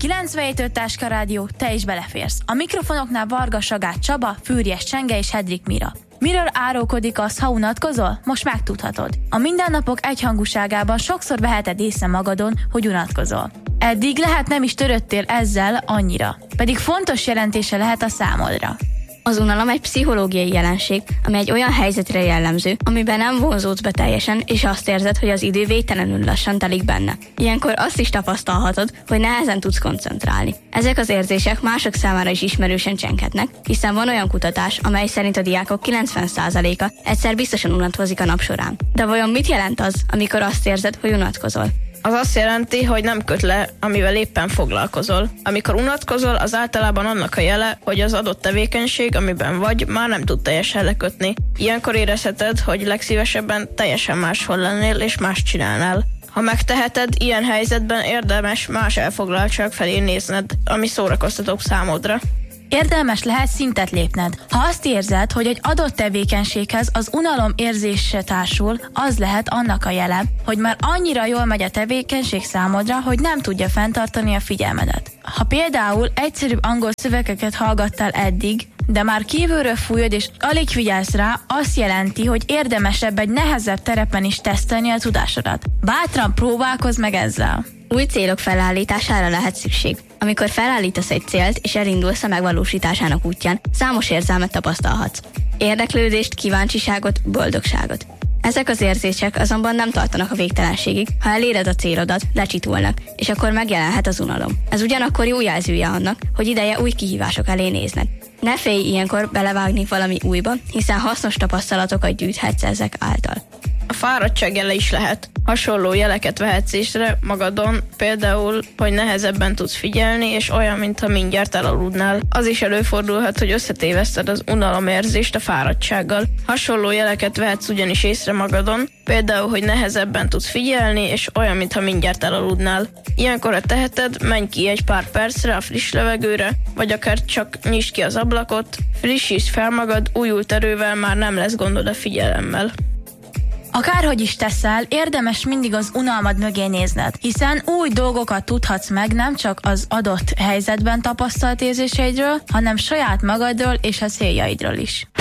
97.5 Táska Rádió, te is beleférsz. A mikrofonoknál Varga Sagát Csaba, Fűrjes Csenge és Hedrik Mira. Miről árulkodik az, ha unatkozol? Most megtudhatod. A mindennapok egyhangúságában sokszor veheted észre magadon, hogy unatkozol. Eddig lehet nem is törődtél ezzel annyira, pedig fontos jelentése lehet a számodra. Az unalom egy pszichológiai jelenség, ami egy olyan helyzetre jellemző, amiben nem vonzódsz be teljesen, és azt érzed, hogy az idő végtelenül lassan telik benne. Ilyenkor azt is tapasztalhatod, hogy nehezen tudsz koncentrálni. Ezek az érzések mások számára is ismerősen csenghetnek, hiszen van olyan kutatás, amely szerint a diákok 90%-a egyszer biztosan unatkozik a nap során. De vajon mit jelent az, amikor azt érzed, hogy unatkozol? Az azt jelenti, hogy nem köt le, amivel éppen foglalkozol. Amikor unatkozol, az általában annak a jele, hogy az adott tevékenység, amiben vagy, már nem tud teljesen lekötni. Ilyenkor érezheted, hogy legszívesebben teljesen máshol lennél és más csinálnál. Ha megteheted, ilyen helyzetben érdemes más elfoglaltság felé nézned, ami szórakoztatóbb számodra. Érdemes lehet szintet lépned. Ha azt érzed, hogy egy adott tevékenységhez az unalom érzése társul, az lehet annak a jele, hogy már annyira jól megy a tevékenység számodra, hogy nem tudja fenntartani a figyelmedet. Ha például egyszerűbb angol szövegeket hallgattál eddig, de már kívülről fújod és alig figyelsz rá, azt jelenti, hogy érdemesebb egy nehezebb terepen is tesztelni a tudásodat. Bátran próbálkozz meg ezzel! Új célok felállítására lehet szükség. Amikor felállítasz egy célt és elindulsz a megvalósításának útján, számos érzelmet tapasztalhatsz. Érdeklődést, kíváncsiságot, boldogságot. Ezek az érzések azonban nem tartanak a végtelenségig, ha eléred a célodat, lecsitulnak, és akkor megjelenhet az unalom. Ez ugyanakkor jó jelzője annak, hogy ideje új kihívások elé nézned. Ne félj ilyenkor belevágni valami újba, hiszen hasznos tapasztalatokat gyűjthetsz ezek által. A fáradtság jele is lehet. Hasonló jeleket vehetsz észre magadon, például, hogy nehezebben tudsz figyelni, és olyan, mintha mindjárt elaludnál. Az is előfordulhat, hogy összetéveszted az unalomérzést a fáradtsággal. Hasonló jeleket vehetsz ugyanis észre magadon, például, hogy nehezebben tudsz figyelni, és olyan, mintha mindjárt elaludnál. Ilyenkor, ha teheted, menj ki egy pár percre a friss levegőre, vagy akár csak nyisd ki az ablakot, frissítsd fel magad, újult erővel már nem lesz gondod a figyelemmel. Akárhogy is teszel, érdemes mindig az unalmad mögé nézned, hiszen új dolgokat tudhatsz meg nem csak az adott helyzetben tapasztalt érzéseidről, hanem saját magadról és a céljaidról is.